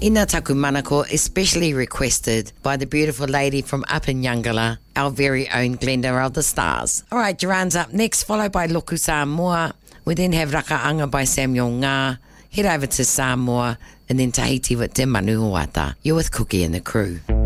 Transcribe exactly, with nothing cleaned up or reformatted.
Ina taku manako, especially requested by the beautiful lady from up in Yangala, our very own Glenda of the Stars. All right, Duran's up next, followed by Loku Samoa. We then have Rakaanga by Samuel Ngā. Head over to Samoa and then Tahiti with Te Manu Hoata. You're with Cookie and the crew.